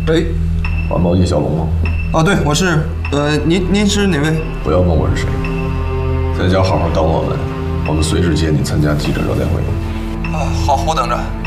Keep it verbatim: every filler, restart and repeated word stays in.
喂， 环保叶小龙吗？ 哦，对，我是。呃，您您是哪位？ 不要问我是谁，在家好好等我们，我们随时接你参加记者招待会。 啊，好，我等着。